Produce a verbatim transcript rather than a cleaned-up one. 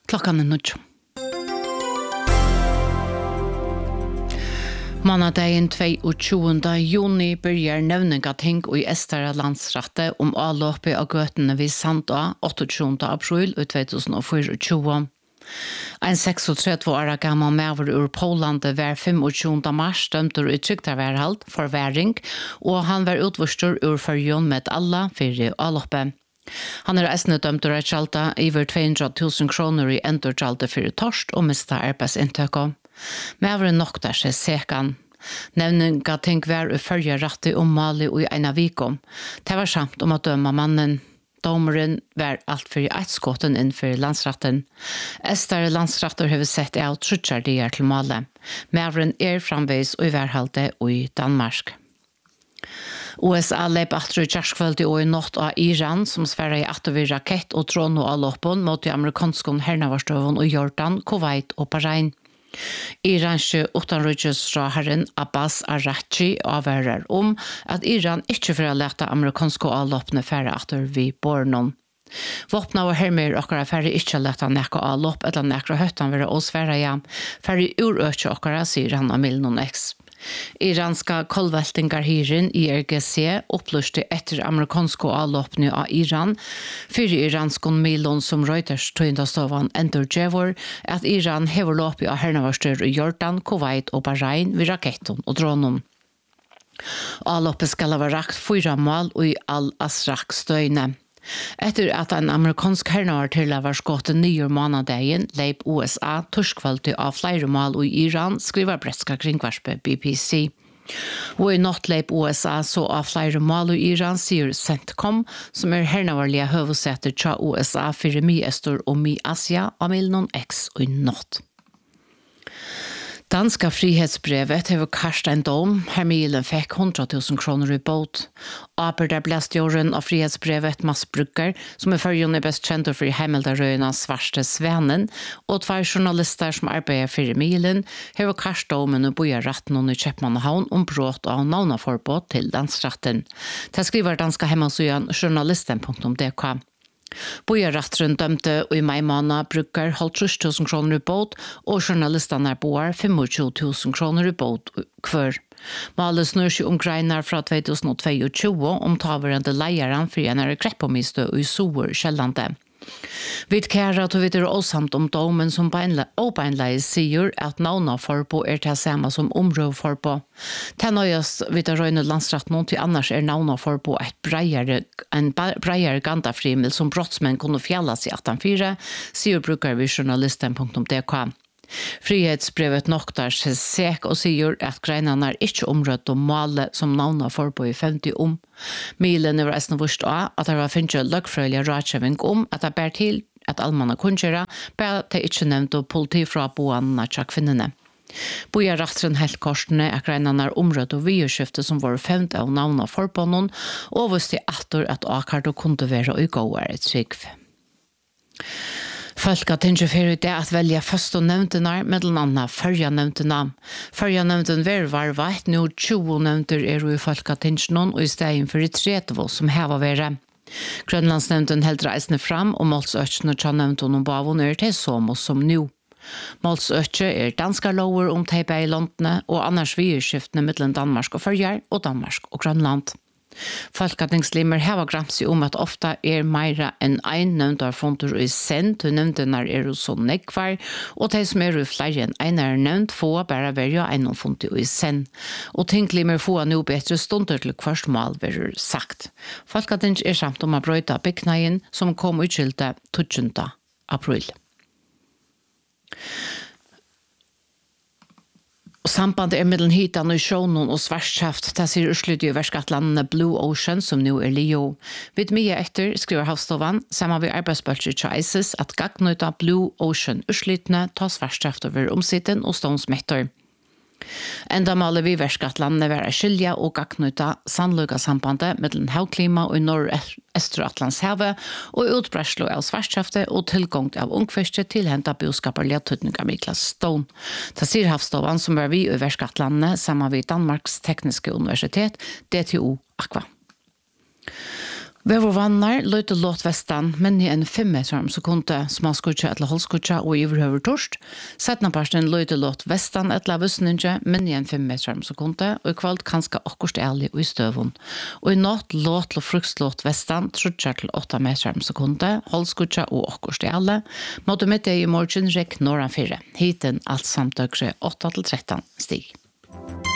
Klockan är nutjo. Måndagen tjugoandra juni börjar nevningating i Estara landsrätte om avloppet av götene vid Sandå åttioåttonde april tjugohundrafyrtio. En trettiosex-årig gammal maver ur Polande var tjugofemte mars dømt i trygtarverhald for væring, og han var utvurstur ur førjon med alla fyrir avloppet. Han er eisne dømt ur et kjalta iver to hundre tusen kroner i endurkjalta fyrir torst og mista arbeidsinntøkko. Maveren noktar seg sekan. Nevninga ting var i førje ratti om Mali og i eina vikom. Det var samt om å døma mannen. Domaren var alt for ett skotten innenfor landsratten. Estare landsratter har sett av trutjar dier til Mali. Maveren er framveis og i værhalde og i Danmark. U S A leip atru kjerskvöldi og i natt av Iran, som sverre i atru vid rakett og trån og allåpen mot de amerikanske hernavarstøven og Jordan, Kuwait og Bahrain. Iranske utenriksrådherren Abbas Araghchi avhører om at Iran ikke får lete amerikanske avloppene færre etter vi bornon. Våpna og hermer okkara færre ikke lete nekka avlopp eller nekra høttan være oss færre ja, færre urøkje okkara, sier han av Milnon X. Iranska kolveltingar hirin I R G C upplyste etter amerikanske avloppene av Iran fyrir iranskon milon som Reuters tøyndastovan endurgjevor at Iran hever loppi av hernavarstyr i Jordan, Kuwait og Bahrain vid raketton og dronon. Avloppet skal ha rakt fyra mål og i Al-Asrak støyne. Etter at en amerikansk hernavartilla var skått nio månadagen, leip U S A torskvalgte av flere mål og i Iran, skriver bretska kringvarspe B B C. Og i natt leip U S A så av flere mål og i Iran, sier CENTCOM, som er hernavarlige høvesetter tja U S A for Mi-Estor og Mi-Asia av Milnon X og i natt. Danska frihetsbrevet har kastet en dom. Hermilen fikk hundra tusen kroner i båt. Aper blæstjåren av frihetsbrevet Mads Brugger, som er førjon er best kjent for heimeldarøyene Svarte Svenen, og tvær journalister som arbeider for Milen, har kastet domen og bojer retten i Kjøpmannahavn om brott av navnaforbåt til dansretten. Det skriver danska hemmasøyen journalisten punktum d k. Bojarratteren dømte og i mai måned bruker halvtrus tusen kroner i båt, og journalistene boer tjugofem tusen kroner i båt hver. Malet snur seg om greinar fra tjugohundratjueto om taverende leieren for en kreppomiste og i sover kjellande. Vi kærer at vi er åsamt om domen som åbeinleie sier at navna forbo er til samme som områd forbo. Til nøyest vi er røyne landsrett noen til annars er navna forbo et breiere, en breiere gandafrimel som brottsmenn kunne fjalla seg attenfire, sier bruker vi journalisten punktum d k. Frihetsbrevet noktar seg sek og sier at greinene er ikke områdt og male som navna forbo i femti om. Milen er resten vurst av at det var finnet løgfrøylig rådkjøving om at det bær til at allmanna kunngjøre, bare at det ikke nevnte politi fra boene til kvinnene. Boja rattren helt korsene at greinene er områdt og vyerskifte som var femt av navna forbånden, og visste atter at akkurat kunne være og gå er et trygg. Folk har tenkt for det at velge først og nevntene, med den andre førje nevntene. Førje nevntene var varvet, nå tjue nevnter er jo i folk har tenkt noen, og i stedet for det tredje som her var vært. Grønlandsnevnten helt reisende fram, og målsøkene til nevntene om bavon er til som og som nå. Målsøkene er danske lover om teipa i landene, og annars vyerskiftene mellom Danmark og Førjar, og Danmark og Grønland. Folketingslimer har gramsi om at ofta er meira enn ein nevntar fondur i send, og nevntenar er så nekvar, og de som er i flere enn ein er nevnt få bare verja ein fondur i send. Og tinglimmer få nå bedre stunder til hvert mål verur sagt. Folketings er samt om å brøyta byggnaien som kom utskilte tjuende april. Sambandet er mellom hitan og sjånen og svartskaft, det sier utslutt i verskatlandene Blue Ocean, som nå er Leo. Vid mye etter, skriver Havstovan, sammen med arbeidsbølger til ISIS, at gagnøyta Blue Ocean utsluttene tar svartskaft over omsitten og stånsmetter. Enda maler vi verskatlandene være skilja og gagnøyta sannløyga sambandet mellom havklima og nord-Østeratlandshavet og utbredslo av svartskafte og tilgang av ungfiske til henta bioskaperlige tøtninger Miklas Stone. Det sier Havstovan som er vi i verskatlandene sammen med Danmarks Tekniske Universitet, D T U Aqua. Vevo vannar, løyte låt vestan, men i en fem meter om sekunde, smalskutja eller holskutja og iverhøver torst. Setna parsten løyte låt vestan etla vissninje, men i en fem meter om sekunde, og i kvalt kanska akkurst ærlig og i støvun. Og i natt låt til frukslåt vestan, trutjar til åtta meter om sekunde, holskutja og akkurst ærlig. Måtte midt i morgen rekk norran fire. Hiten alt samt døgre åtta til tretton stig.